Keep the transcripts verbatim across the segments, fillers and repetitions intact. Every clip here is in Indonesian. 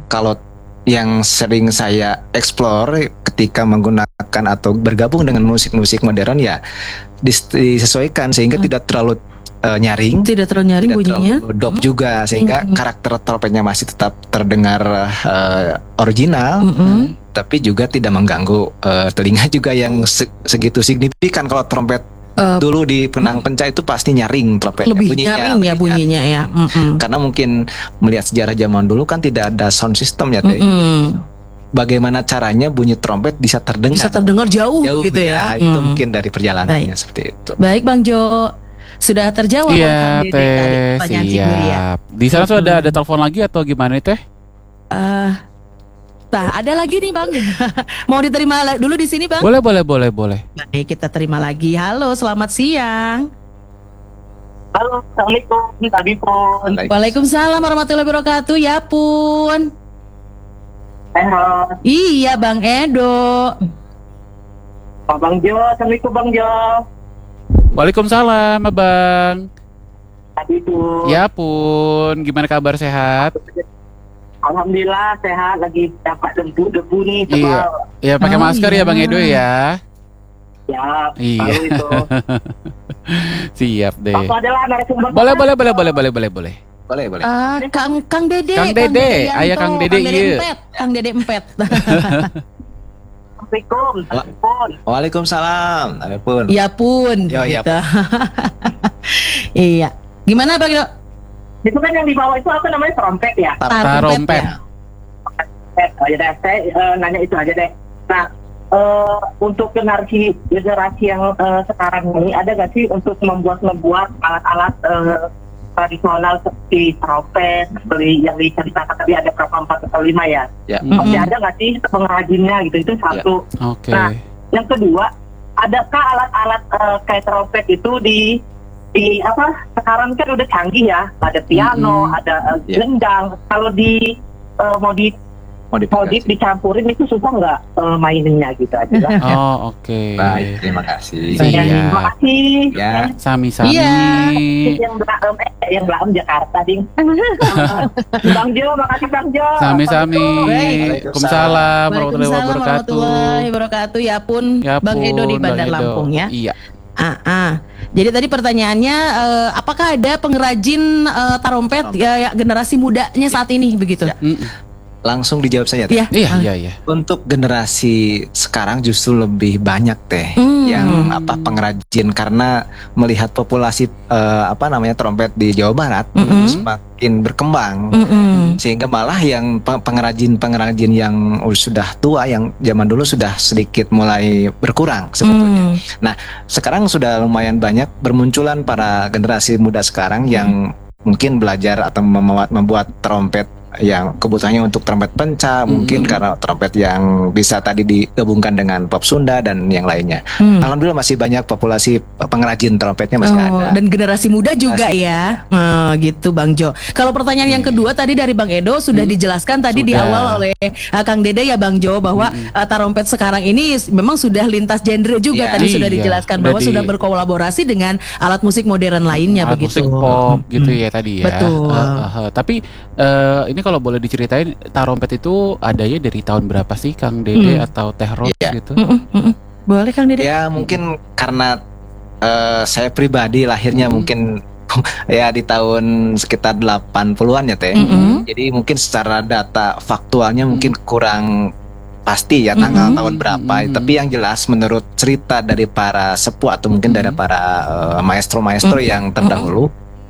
kalau yang sering saya explore ketika menggunakan atau bergabung dengan musik-musik modern ya dis- disesuaikan sehingga Hmm. tidak terlalu uh, nyaring, Tidak terlalu nyaring tidak bunyinya. terlalu dop juga, sehingga Hmm. karakter trompetnya masih tetap terdengar uh, original, Mm-mm. tapi juga tidak mengganggu uh, telinga juga yang se- segitu signifikan. Kalau trompet Uh, dulu di penang penca itu pasti nyaring trompetnya, lebih bunyinya, nyaring ya bunyinya ya. Mm-mm. karena mungkin melihat sejarah zaman dulu kan tidak ada sound system ya Teh. Mm-mm. Bagaimana caranya bunyi trompet bisa terdengar Bisa terdengar jauh, jauh gitu ya. Itu Mm. mungkin dari perjalanannya Baik. seperti itu. Baik Bang Jo, sudah terjawab Iya Bang Dede tadi Teh, pertanyaan si Guri ya. siap. Di sana sudah ada, Mm-mm. ada telepon lagi atau gimana nih Teh? Eh, Nah, ada lagi nih Bang. Mau diterima la- dulu di sini Bang? Boleh, boleh, boleh, boleh. Baik, kita terima lagi. Halo, selamat siang. Halo, Assalamualaikum, tadi pun Waalaikumsalam warahmatullahi wabarakatuh. Ya pun. sehat. Iya Bang Edo. Pak Bang Jo, Assalamualaikum Bang Jo. Waalaikumsalam Abang. Tadi pun. Ya pun, gimana kabar, sehat? Alhamdulillah sehat, lagi dapat debu-debu nih tebal. Iya. Ya pakai Oh, masker iya. ya Bang Edo ya. Ya, Iya. tahu itu. Siap deh. Aku adalah narasumber. Boleh, boleh, boleh, boleh, boleh, boleh, boleh. Boleh, boleh. Ah, Kang Kang Dede. Kang Dede, Yanto. ayah Kang Dede, Kang Dede iya. Empet. Kang Dede Empet. Assalamualaikum, telepon. Waalaikumsalam. Adapun. Ya pun. Yo, ya gitu. Iya. Gimana Bang Edo? Itu kan yang di bawah itu apa namanya, trompet ya? Tarompet. ya? Eh, oh ya deh, saya eh, nanya itu aja deh. Nah, eh, untuk generasi generasi yang eh, sekarang ini ada nggak sih untuk membuat membuat alat-alat eh, tradisional seperti trompet, seperti yang diceritakan tadi ada berapa empat atau lima ya? Ya. Mm-mm. Masih ada nggak sih pengrajinnya gitu? Itu satu. Oke. Nah, yang kedua, adakah alat-alat eh, kayak trompet itu di di apa? Sekarang kan udah canggih ya, ada piano, Mm-mm. ada eh, Ya. gendang. Kalau di eh, mau di mau di, Modifikasi. dicampurin itu susah nggak eh, maininnya gitu aja lah. Oh, oke. Baik, terima kasih. Iya. Terima kasih. Ya. Sami-sami. Iya. Yang Blaem, eh, yang Blaem Jakarta, ding. Bang Jo, makasih Bang Jo. Sami-sami. Baik. Waalaikumsalam warahmatullahi Waalaikumsalam wabarakatuh. warahmatullahi wabarakatuh. Ya pun Ya Bang pun, Edo di Bang Bandar Edo. Lampung ya. Iya. Ah, ah. Jadi tadi pertanyaannya eh, apakah ada pengrajin eh, tarompet ya, ya, generasi mudanya saat ini begitu? Ya. Mm-mm. Langsung dijawab saja Teh. Iya. Iya, Ah. iya, iya. Untuk generasi sekarang justru lebih banyak Teh Hmm. yang apa pengrajin, karena melihat populasi eh, apa namanya trompet di Jawa Barat Mm-mm. semakin berkembang. Mm-mm. Sehingga malah yang pe- pengrajin-pengrajin yang sudah tua, yang zaman dulu sudah sedikit mulai berkurang sebetulnya. Mm. Sekarang sudah lumayan banyak bermunculan para generasi muda sekarang yang mungkin belajar atau membuat, membuat trompet yang kebutuhannya untuk trompet penca, mungkin karena trompet yang bisa tadi digabungkan dengan pop Sunda dan yang lainnya. Hmm. Alhamdulillah masih banyak populasi pengrajin trompetnya masih Oh, ada. dan generasi muda juga ya. Oh, gitu Bang Jo. Kalau pertanyaan yang kedua tadi dari Bang Edo sudah dijelaskan tadi di Sudah. awal oleh uh, Kang Dede ya Bang Jo bahwa uh, tarompet sekarang ini s- memang sudah lintas genre juga. Iya. Tadi sudah Iya, dijelaskan udah bahwa di- sudah berkolaborasi dengan alat musik modern lainnya Alat begitu. musik pop gitu Hmm. ya tadi ya. Betul. Eh, eh, eh. Tapi eh, ini kalau boleh diceritain, tarompet itu adanya dari tahun berapa sih, Kang Dede Hmm. atau Teh Ros Iya. gitu? Mm-mm, mm-mm. Boleh Kang Dede? Ya mungkin karena eh, saya pribadi lahirnya Hmm. mungkin ya di tahun sekitar delapan puluhan ya Teh. Mm-mm. Jadi mungkin secara data faktualnya mungkin kurang pasti ya tanggal Mm-mm. tahun berapa. Mm-mm. Tapi yang jelas menurut cerita dari para sepuh atau mungkin dari Mm-mm. para eh, maestro-maestro Mm-mm. yang terdahulu,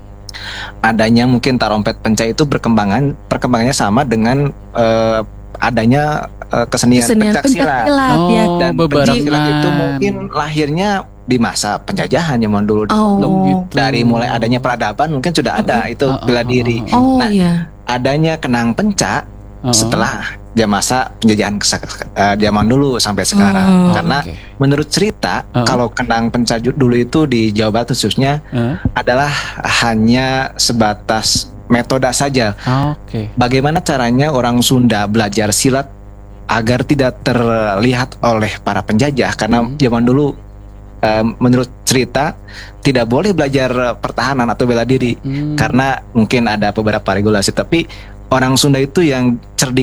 adanya mungkin tarompet penca itu berkembangan perkembangannya sama dengan eh, adanya eh, kesenian, Kesenian pencak silat. pencaksilat ya. Oh, Dan bebarengan. pencak silat itu mungkin lahirnya di masa penjajahan zaman dulu. Oh. gitu. Dari mulai adanya peradaban mungkin sudah ada itu Oh, oh, bela oh, diri. oh, Oh Nah, iya. Adanya kenang penca Oh. setelah dia masa penjajahan kesa- eh, zaman dulu sampai sekarang. Hmm. Karena Oke. menurut cerita Uh-uh. kalau kenang penca ju- dulu itu di Jawa Barat khususnya Eh, adalah hanya sebatas metode saja. Oke. Bagaimana caranya orang Sunda belajar silat agar tidak terlihat oleh para penjajah, karena Hmm. zaman dulu eh, menurut cerita tidak boleh belajar pertahanan atau bela diri Hmm. karena mungkin ada beberapa regulasi, tapi orang Sunda itu yang cerdik